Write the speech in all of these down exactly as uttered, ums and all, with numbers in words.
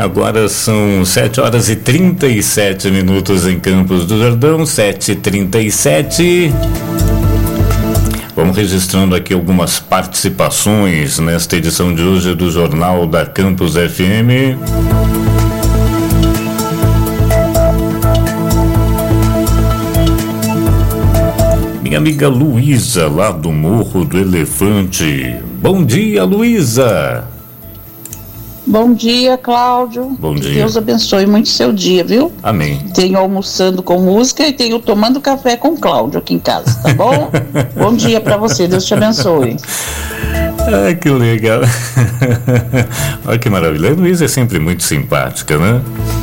Agora são sete horas e trinta e sete minutos em Campos do Jordão, sete e trinta e sete. Vamos registrando aqui algumas participações nesta edição de hoje do Jornal da Campus F M. Minha amiga Luísa, lá do Morro do Elefante. Bom dia, Luísa. Bom dia, Cláudio. Bom dia. Deus abençoe muito seu dia, viu? Amém. Tenho almoçando com música e tenho tomando café com Cláudio aqui em casa, tá bom? Bom dia pra você, Deus te abençoe. Ah, que legal. Olha que maravilha. A Luísa é sempre muito simpática, né?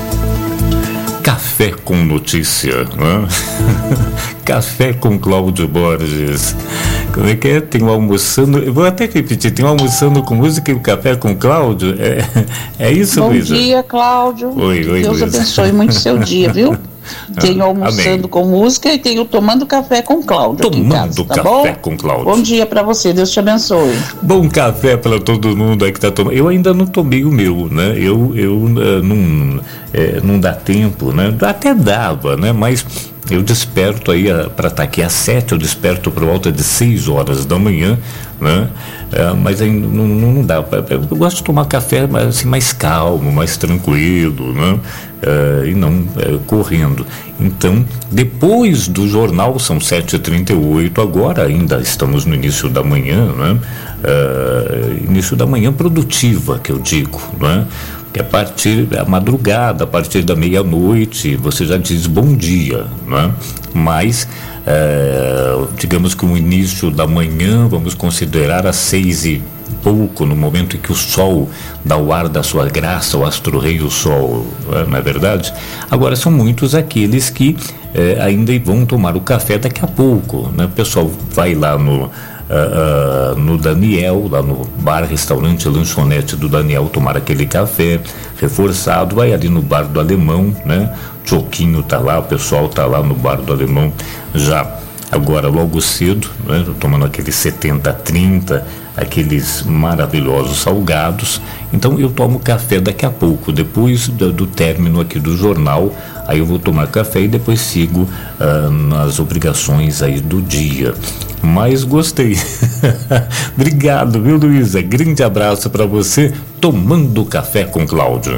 Café com notícia, né? Café com Cláudio Borges. Como é que é? Tem um almoçando, eu vou até repetir, tem um almoçando com música e um café com Cláudio. É, é isso, Bom Luísa? Bom dia, Cláudio. Oi, oi, Deus Luísa. abençoe muito seu dia, viu? Tenho almoçando Amém. com música e tenho tomando café com Cláudio aqui em casa, Tomando tá café bom? com Cláudio. Bom dia pra você, Deus te abençoe. Bom café para todo mundo aí que tá tomando. Eu ainda não tomei o meu, né? Eu, eu uh, não, é, não dá tempo, né? Até dava, né? Mas eu desperto aí para estar aqui às sete, eu desperto por volta de seis horas da manhã, né? É, mas aí não, não dá. Eu gosto de tomar café mas, assim, mais calmo, mais tranquilo, né? É, e não é, correndo. Então, depois do jornal, são sete e trinta e oito agora, ainda estamos no início da manhã, né? É, início da manhã produtiva, que eu digo, né? Que a partir da madrugada, a partir da meia-noite, você já diz bom dia, né? Mas, é, digamos que o início da manhã, vamos considerar às seis e pouco, no momento em que o sol dá o ar da sua graça, o astro-rei do sol, não é verdade? Agora, são muitos aqueles que é, ainda vão tomar o café daqui a pouco, né? O pessoal vai lá no... Uh, uh, no Daniel, lá no bar, restaurante, lanchonete do Daniel, tomar aquele café reforçado, vai ali no bar do Alemão, né? Choquinho tá lá, o pessoal tá lá no bar do Alemão já agora logo cedo, né? Tomando aqueles setenta a trinta, aqueles maravilhosos salgados. Então eu tomo café daqui a pouco, depois do, do término aqui do jornal, aí eu vou tomar café e depois sigo uh, nas obrigações aí do dia. Mas gostei. Obrigado, viu, Luísa? Grande abraço para você, tomando café com Cláudio.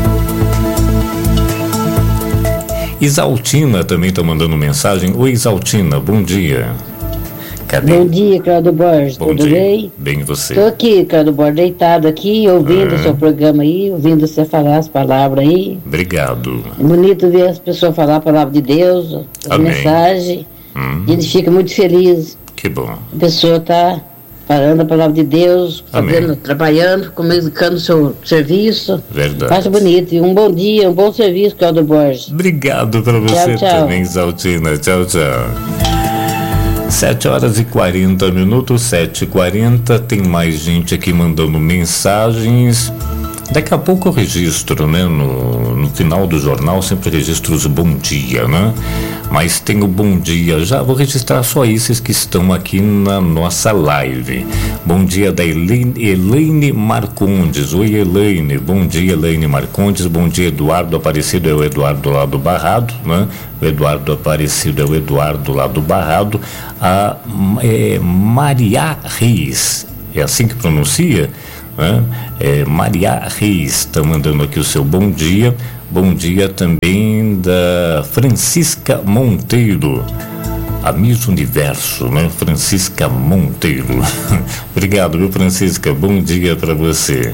Isaltina também está mandando mensagem. Oi, Isaltina, bom dia. Cadê? Bom dia, Cláudio Borges, bom tudo dia. bem? Bem você. Estou aqui, Cláudio Borges, deitado aqui, ouvindo o ah. seu programa aí, ouvindo você falar as palavras aí. Obrigado. É bonito ver as pessoas falar a palavra de Deus, as Amém. mensagens. Hum. A gente fica muito feliz. Que bom. A pessoa está falando a palavra de Deus, fazendo, trabalhando, comunicando o seu serviço. Verdade. Acho bonito. E um bom dia, um bom serviço, Cláudio Borges. Obrigado para você tchau, tchau. também, Isaltina. Tchau, tchau. sete horas e quarenta minutos, sete e quarenta, tem mais gente aqui mandando mensagens. Daqui a pouco eu registro, né? No, no final do jornal sempre registro os bom dia, né? Mas tem o bom dia, já vou registrar só esses que estão aqui na nossa live. Bom dia da Elaine, Elaine Marcondes. Oi, Elaine. Bom dia, Elaine Marcondes. Bom dia, Eduardo Aparecido. É o Eduardo lá do Barrado, né? O Eduardo Aparecido é o Eduardo lá do Barrado. A é, Maria Reis, é assim que pronuncia? Né? É, Maria Reis está mandando aqui o seu bom dia. Bom dia também da Francisca Monteiro, a Miss Universo, né? Francisca Monteiro. Obrigado, viu, Francisca? Bom dia para você.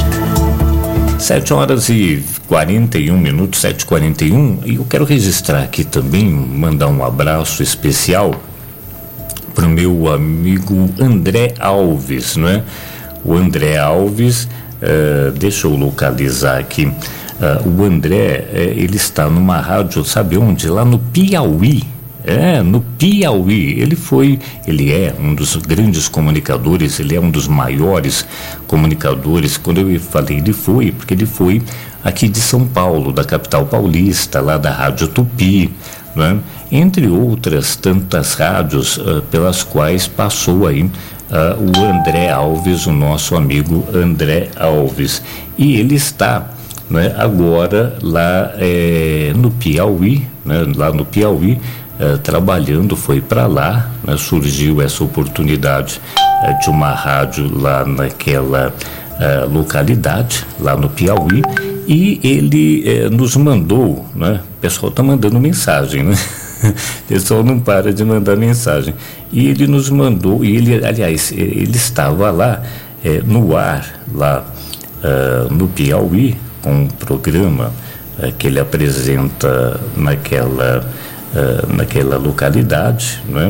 sete horas e quarenta e um minutos, sete e quarenta e um, e eu quero registrar aqui também, mandar um abraço especial para o meu amigo André Alves, não é? O André Alves, uh, deixa eu localizar aqui, uh, o André, uh, ele está numa rádio, sabe onde? Lá no Piauí, é, no Piauí, ele foi, ele é um dos grandes comunicadores, ele é um dos maiores comunicadores, quando eu falei ele foi, porque ele foi aqui de São Paulo, da capital paulista, lá da Rádio Tupi, né? Entre outras tantas rádios uh, pelas quais passou aí Uh, o André Alves, o nosso amigo André Alves, e ele está né, agora lá é, no Piauí, né, lá no Piauí, é, trabalhando, foi para lá, né, surgiu essa oportunidade é, de uma rádio lá naquela é, localidade, lá no Piauí, e ele é, nos mandou, né, o pessoal está mandando mensagem, né? O pessoal não para de mandar mensagem. E ele nos mandou, e ele, aliás, ele estava lá é, no ar, lá uh, no Piauí, com um programa uh, que ele apresenta naquela, uh, naquela localidade, né?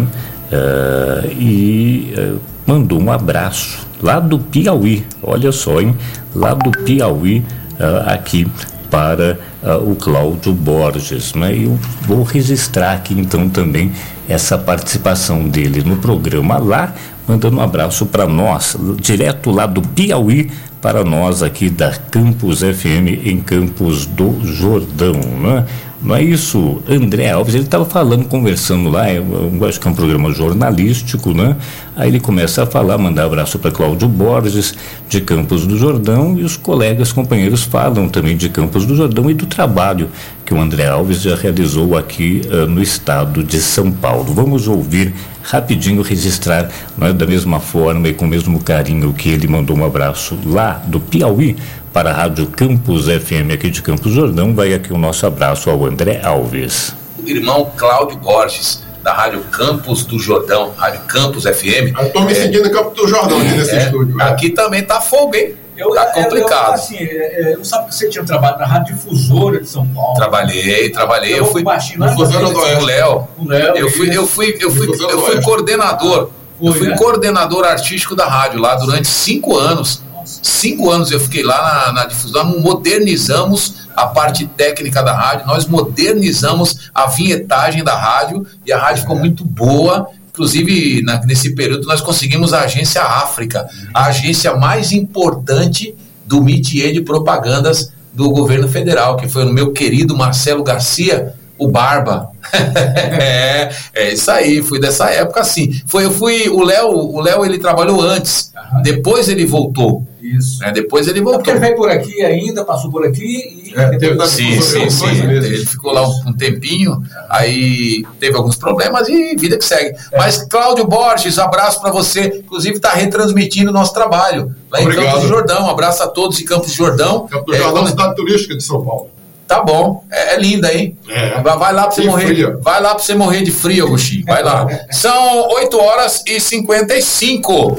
Uh, e uh, mandou um abraço lá do Piauí, olha só, hein? Lá do Piauí, uh, aqui para uh, o Cláudio Borges, né? Eu vou registrar aqui então também essa participação dele no programa lá, mandando um abraço para nós, direto lá do Piauí, para nós aqui da Campus F M em Campos do Jordão, né? Não é isso, André Alves, ele estava falando, conversando lá, eu, eu acho que é um programa jornalístico, né? Aí ele começa a falar, mandar abraço para Cláudio Borges, de Campos do Jordão, e os colegas, companheiros falam também de Campos do Jordão e do trabalho que o André Alves já realizou aqui uh, no estado de São Paulo. Vamos ouvir rapidinho, registrar, né, da mesma forma e com o mesmo carinho que ele mandou um abraço lá do Piauí, para a Rádio Campus F M aqui de Campos do Jordão, vai aqui o nosso abraço ao André Alves. O irmão Cláudio Borges, da Rádio Campos do Jordão, Rádio Campus F M. Eu estou me é, seguindo em Campos do Jordão, aqui nesse é, estúdio. Né? Aqui também tá fogo, hein? Eu, tá complicado. Eu, assim, eu, eu sabe que você tinha trabalhado na Rádio Difusora de São Paulo. Trabalhei, trabalhei. Eu, eu fui com o Léo. Eu fui, eu fui, eu fui, eu fui coordenador. Foi, eu fui né? coordenador artístico da rádio lá durante cinco anos. Cinco anos eu fiquei lá na, na difusão, modernizamos a parte técnica da rádio, nós modernizamos a vinhetagem da rádio e a rádio ficou muito boa. Inclusive, na, nesse período, nós conseguimos a Agência África, a agência mais importante do métier de propagandas do governo federal, que foi o meu querido Marcelo Garcia, o Barba. é, é isso aí, fui dessa época assim. Foi, eu fui, o Léo, o Léo ele trabalhou antes, uhum. Depois ele voltou. Isso. Né, depois ele voltou. Porque ele veio por aqui ainda, passou por aqui e... É, teve, sim, sim, sim. Ele ficou lá um, um tempinho, aí teve alguns problemas e vida que segue. É. Mas, Cláudio Borges, abraço para você. Inclusive está retransmitindo o nosso trabalho lá em Obrigado. Campos do Jordão. Um abraço a todos de Campos do Jordão. Campos do Jordão é uma cidade turística de São Paulo. Tá bom, é, é linda, hein? É. Vai lá pra você morrer. Frio. Vai lá pra você morrer de frio, Agostinho. Vai lá. São oito horas e cinquenta e cinco.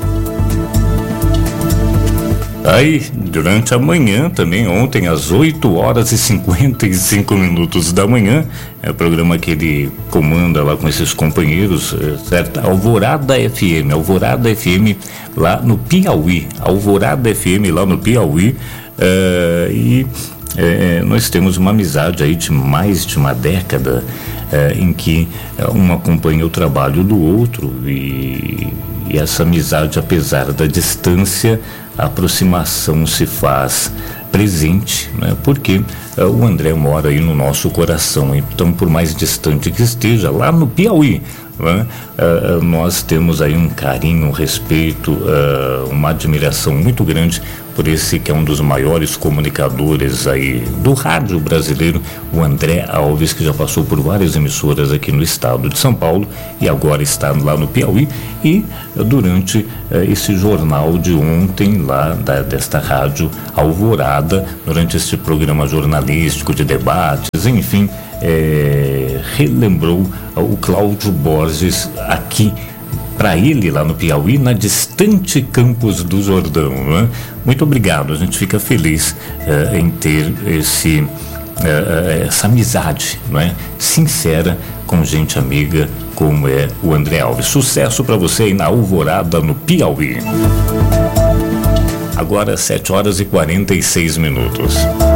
Aí, durante a manhã, também ontem, às oito horas e cinquenta e cinco minutos da manhã, é o programa que ele comanda lá com esses companheiros, certo? Alvorada F M, Alvorada F M lá no Piauí, Alvorada F M lá no Piauí, uh, e uh, nós temos uma amizade aí de mais de uma década, uh, em que um acompanha o trabalho do outro e, e essa amizade, apesar da distância, a aproximação se faz presente, né? Porque uh, o André mora aí no nosso coração, então por mais distante que esteja, lá no Piauí, né? uh, nós temos aí um carinho, um respeito, uh, uma admiração muito grande por esse que é um dos maiores comunicadores aí do rádio brasileiro, o André Alves, que já passou por várias emissoras aqui no estado de São Paulo e agora está lá no Piauí, e durante uh, esse jornal de ontem lá da, desta rádio Alvorada, durante este programa jornalístico de debates, enfim, é, relembrou uh, o Cláudio Borges aqui para ele lá no Piauí, na distante Campos do Jordão, né? Muito obrigado, a gente fica feliz uh, em ter esse, uh, essa amizade, né? Sincera com gente amiga como é o André Alves. Sucesso para você aí na Alvorada, no Piauí. Agora sete horas e quarenta e seis minutos.